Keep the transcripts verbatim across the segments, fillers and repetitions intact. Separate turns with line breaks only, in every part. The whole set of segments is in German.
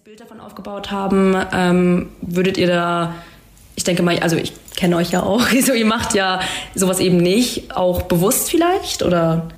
Bild davon aufgebaut haben, ähm, würdet ihr da, ich denke mal, also ich kenne euch ja auch, so, ihr macht ja sowas eben nicht, auch bewusst vielleicht, oder?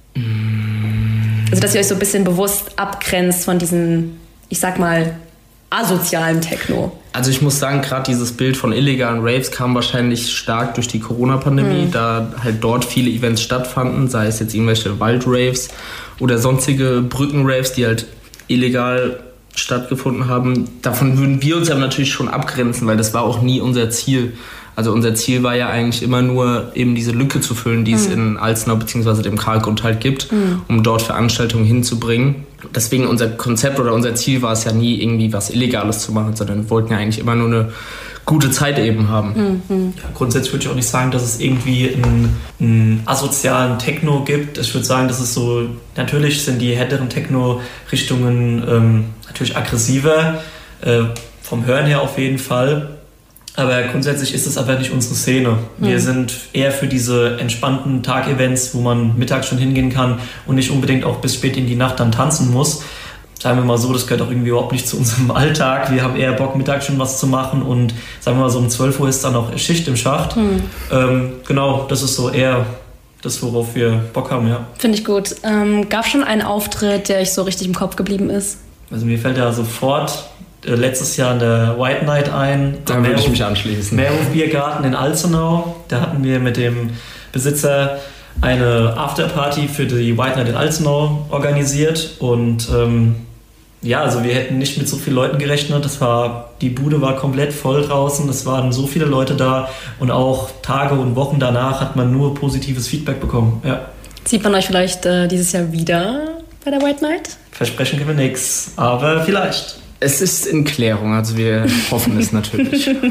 Also dass ihr euch so ein bisschen bewusst abgrenzt von diesem, ich sag mal, asozialen Techno.
Also ich muss sagen, gerade dieses Bild von illegalen Raves kam wahrscheinlich stark durch die Corona-Pandemie, mhm. da halt dort viele Events stattfanden, sei es jetzt irgendwelche Waldraves oder sonstige Brückenraves, die halt illegal stattgefunden haben. Davon würden wir uns aber natürlich schon abgrenzen, weil das war auch nie unser Ziel. Also unser Ziel war ja eigentlich immer nur, eben diese Lücke zu füllen, die mhm. es in Alzenau bzw. dem Karlgrund halt gibt, mhm. um dort Veranstaltungen hinzubringen. Deswegen unser Konzept oder unser Ziel war es ja nie, irgendwie was Illegales zu machen, sondern wir wollten ja eigentlich immer nur eine gute Zeit eben haben.
Mhm. Ja, grundsätzlich würde ich auch nicht sagen, dass es irgendwie einen, einen asozialen Techno gibt. Ich würde sagen, dass es so, natürlich sind die härteren Techno-Richtungen ähm, natürlich aggressiver, äh, vom Hören her auf jeden Fall. Aber grundsätzlich ist es einfach nicht unsere Szene. Wir mhm. sind eher für diese entspannten Tag-Events, wo man mittags schon hingehen kann und nicht unbedingt auch bis spät in die Nacht dann tanzen muss. Sagen wir mal so, das gehört auch irgendwie überhaupt nicht zu unserem Alltag. Wir haben eher Bock, mittags schon was zu machen und sagen wir mal so um zwölf Uhr ist dann auch Schicht im Schacht. Mhm. Ähm, genau, das ist so eher das, worauf wir Bock haben, ja.
Finde ich gut. Ähm, gab es schon einen Auftritt, der euch so richtig im Kopf geblieben ist?
Also mir fällt ja sofort äh, letztes Jahr eine White Night ein.
Da würde ich mich anschließen.
Meerhof Biergarten in Alzenau. Da hatten wir mit dem Besitzer eine Afterparty für die White Night in Alzenau organisiert und ähm, ja, also wir hätten nicht mit so vielen Leuten gerechnet. Das war, die Bude war komplett voll draußen, es waren so viele Leute da und auch Tage und Wochen danach hat man nur positives Feedback bekommen. Ja.
Sieht man euch vielleicht äh, dieses Jahr wieder bei der White Night?
Versprechen können wir nichts, aber vielleicht.
Es ist in Klärung, also wir hoffen es natürlich.
Ja,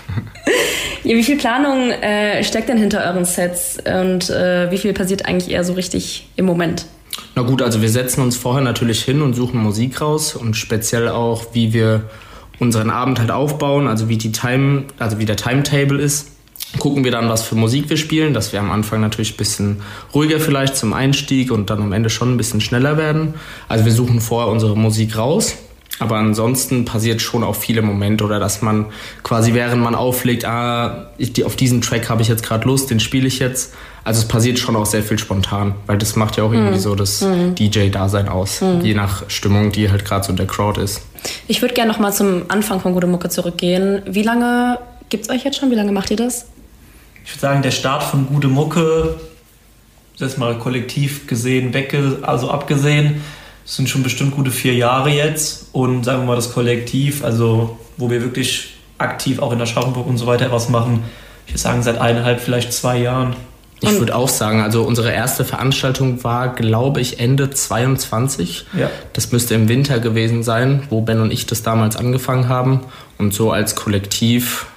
wie viel Planung äh, steckt denn hinter euren Sets und äh, wie viel passiert eigentlich eher so richtig im Moment?
Na gut, also wir setzen uns vorher natürlich hin und suchen Musik raus und speziell auch, wie wir unseren Abend halt aufbauen, also wie die Time, also wie der Timetable ist. Gucken wir dann, was für Musik wir spielen, dass wir am Anfang natürlich ein bisschen ruhiger vielleicht zum Einstieg und dann am Ende schon ein bisschen schneller werden. Also wir suchen vorher unsere Musik raus. Aber ansonsten passiert schon auch viele Momente oder dass man quasi während man auflegt, ah, ich, die, auf diesen Track habe ich jetzt gerade Lust, den spiele ich jetzt. Also es passiert schon auch sehr viel spontan, weil das macht ja auch irgendwie mm. so das mm. D J-Dasein aus, mm. je nach Stimmung, die halt gerade so in der Crowd ist.
Ich würde gerne noch mal zum Anfang von Gute Mucke zurückgehen. Wie lange gibt's euch jetzt schon? Wie lange macht ihr das?
Ich würde sagen, der Start von Gute Mucke, das mal kollektiv gesehen, wegge- also abgesehen, das sind schon bestimmt gute vier Jahre jetzt und sagen wir mal das Kollektiv, also wo wir wirklich aktiv auch in Aschaffenburg und so weiter was machen, ich würde sagen seit eineinhalb, vielleicht zwei Jahren.
Ich würde auch sagen, also unsere erste Veranstaltung war, glaube ich, Ende zweiundzwanzig. Ja. Das müsste im Winter gewesen sein, wo Ben und ich das damals angefangen haben und so als Kollektiv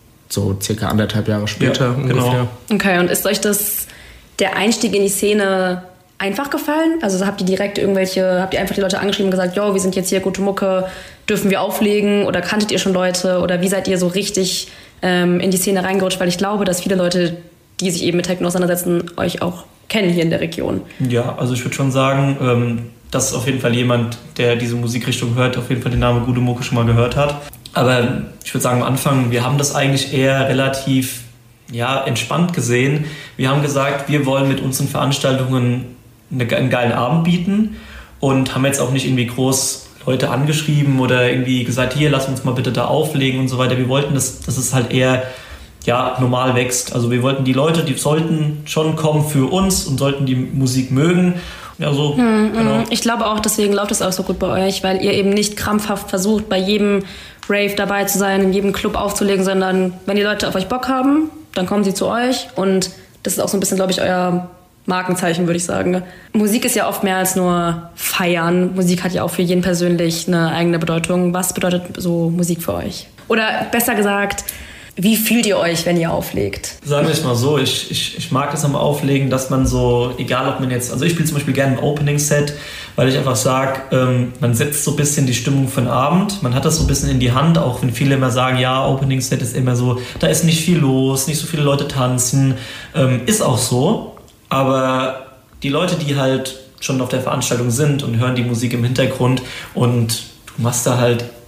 so circa anderthalb Jahre später ja, ungefähr. Genau.
Okay, und ist euch das der Einstieg in die Szene einfach gefallen? Also habt ihr direkt irgendwelche, habt ihr einfach die Leute angeschrieben und gesagt, jo, wir sind jetzt hier, Gute Mucke, dürfen wir auflegen? Oder kanntet ihr schon Leute? Oder wie seid ihr so richtig ähm, in die Szene reingerutscht? Weil ich glaube, dass viele Leute, die sich eben mit Techno auseinandersetzen, euch auch kennen hier in der Region.
Ja, also ich würde schon sagen, ähm, dass auf jeden Fall jemand, der diese Musikrichtung hört, auf jeden Fall den Namen Gute Mucke schon mal gehört hat. Aber ich würde sagen, am Anfang, wir haben das eigentlich eher relativ ja, entspannt gesehen. Wir haben gesagt, wir wollen mit unseren Veranstaltungen einen geilen Abend bieten und haben jetzt auch nicht irgendwie groß Leute angeschrieben oder irgendwie gesagt, hier, lass uns mal bitte da auflegen und so weiter. Wir wollten, dass, dass es halt eher ja, normal wächst. Also wir wollten die Leute, die sollten schon kommen für uns und sollten die Musik mögen. Ja, so,
hm, genau. Ich glaube auch, deswegen läuft es auch so gut bei euch, weil ihr eben nicht krampfhaft versucht, bei jedem Rave dabei zu sein, in jedem Club aufzulegen, sondern wenn die Leute auf euch Bock haben, dann kommen sie zu euch und das ist auch so ein bisschen, glaube ich, euer Markenzeichen, würde ich sagen. Musik ist ja oft mehr als nur feiern. Musik hat ja auch für jeden persönlich eine eigene Bedeutung. Was bedeutet so Musik für euch? Oder besser gesagt, wie fühlt ihr euch, wenn ihr auflegt?
Sagen wir es mal so, ich, ich, ich mag das am Auflegen, dass man so, egal ob man jetzt, also ich spiele zum Beispiel gerne ein Opening-Set, weil ich einfach sage, ähm, man setzt so ein bisschen die Stimmung für den Abend, man hat das so ein bisschen in die Hand, auch wenn viele immer sagen, ja, Opening-Set ist immer so, da ist nicht viel los, nicht so viele Leute tanzen, ähm, ist auch so, aber die Leute, die halt schon auf der Veranstaltung sind und hören die Musik im Hintergrund und du machst da halt